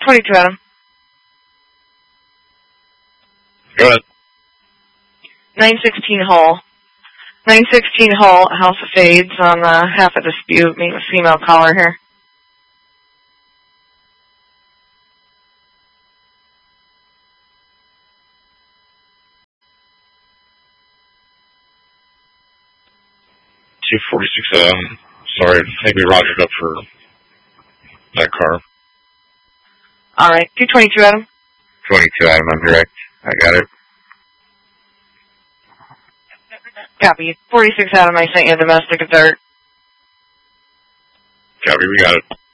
222, Adam. Go ahead. 916 Hall. 916 Hall, House of Fades on half a dispute. Meeting with female caller here. $246. Sorry, I think we rogered up for that car. All right, 222, Adam. 22, Adam, I'm direct. I got it. Copy. 46, Adam. I sent you the domestic dessert. Copy, we got it.